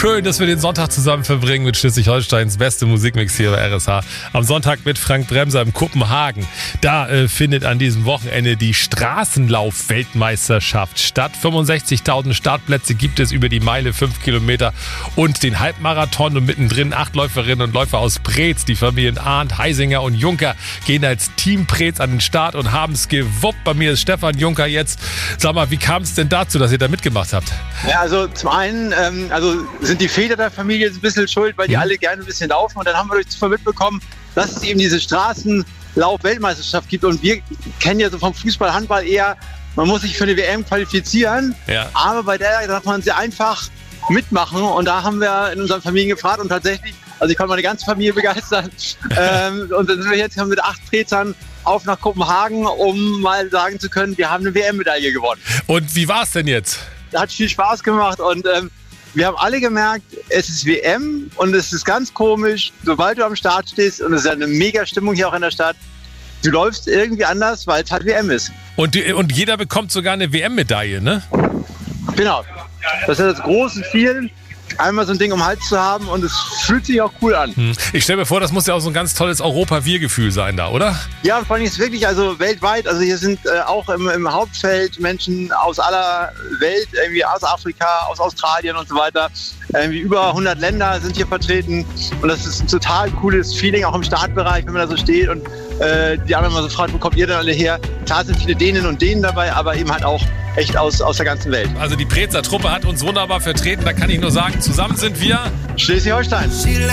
Schön, dass wir den Sonntag zusammen verbringen mit Schleswig-Holsteins beste Musikmix hier bei RSH. Am Sonntag mit Frank Bremser in Kopenhagen. Da findet an diesem Wochenende die Straßenlauf-Weltmeisterschaft statt. 65.000 Startplätze gibt es über die Meile, 5 Kilometer und den Halbmarathon. Und mittendrin 8 Läuferinnen und Läufer aus Preetz. Die Familien Arndt, Heisinger und Juncker gehen als Team Preetz an den Start und haben es gewuppt. Bei mir ist Stefan Juncker jetzt. Sag mal, wie kam es denn dazu, dass ihr da mitgemacht habt? Ja, also zum einen sind die Väter der Familie ein bisschen schuld, weil die alle gerne ein bisschen laufen. Und dann haben wir durch Zufall mitbekommen, dass es eben diese Straßenlauf-Weltmeisterschaft gibt. Und wir kennen ja so vom Fußball, Handball eher, man muss sich für eine WM qualifizieren. Ja. Aber bei der darf man sie einfach mitmachen. Und da haben wir in unseren Familien gefragt und tatsächlich, also ich konnte meine ganze Familie begeistern. Und dann sind wir jetzt mit 8 Prezern auf nach Kopenhagen, um mal sagen zu können, wir haben eine WM-Medaille gewonnen. Und wie war es denn jetzt? Hat viel Spaß gemacht und wir haben alle gemerkt, es ist WM und es ist ganz komisch, sobald du am Start stehst und es ist eine mega Stimmung hier auch in der Stadt, du läufst irgendwie anders, weil es halt WM ist. Und jeder bekommt sogar eine WM-Medaille, ne? Genau. Das ist das große Ziel, einmal so ein Ding um den Hals zu haben und es fühlt sich auch cool an. Ich stelle mir vor, das muss ja auch so ein ganz tolles Europa-Wir-Gefühl sein da, oder? Ja, und vor allem ist es wirklich, also weltweit, also hier sind auch im Hauptfeld Menschen aus aller Welt, irgendwie aus Afrika, aus Australien und so weiter. Irgendwie über 100 Länder sind hier vertreten und das ist ein total cooles Feeling, auch im Startbereich, wenn man da so steht und die anderen mal so fragen, wo kommt ihr denn alle her? Klar sind viele Dänen und Dänen dabei, aber eben halt auch echt aus der ganzen Welt. Also die Preetzer Truppe hat uns wunderbar vertreten, da kann ich nur sagen, zusammen sind wir Schleswig-Holstein.